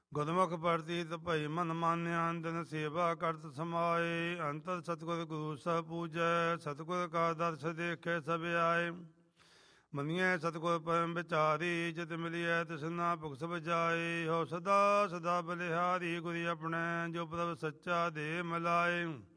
ਗੁਰਮੁਖ ਪ੍ਰਤੀਤ ਭਈ ਮਨ ਮਾਨਿਆ ਅੰਤਨ ਸੇਵਾ ਕਰਤ ਸਮਾਏ ਅੰਤਰ ਸਤਿਗੁਰ ਗੁਰੂ ਸਭ ਪੂਜੈ ਸਤਿਗੁਰ ਕਾ ਦਰਸ ਦੇਖੇ ਸਭ ਆਏ ਮੰਨੀਐ ਸਤਿਗੁਰ ਪਰਮ ਵਿਚਾਰੀ ਜਿਤ ਮਿਲਿਐ ਤਿਸਨਾ ਭੁਗਤ ਬਜਾਏ ਹੋ ਸਦਾ ਸਦਾ ਬਲਿਹਾਰੀ ਗੁਰੀ ਆਪਣੇ ਜੋ ਪ੍ਰਭ ਸੱਚਾ ਦੇ ਮਿਲਾਏ